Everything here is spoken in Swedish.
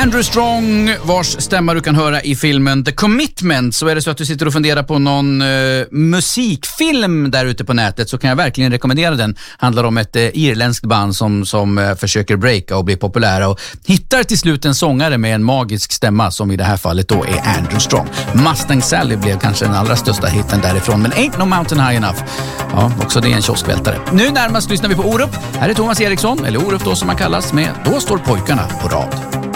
Andrew Strong, vars stämma du kan höra i filmen The Commitment. Så är det så att du sitter och funderar på någon musikfilm där ute på nätet, så kan jag verkligen rekommendera den. Handlar om ett irländskt band som försöker breaka och bli populära och hittar till slut en sångare med en magisk stämma, som i det här fallet då är Andrew Strong. Mustang Sally blev kanske den allra största hitten därifrån, men Ain't No Mountain High Enough, ja, också det är en kioskvältare. Nu närmast lyssnar vi på Orup. Här är Thomas Eriksson, eller Orup då som man kallas, med Då står pojkarna på rad.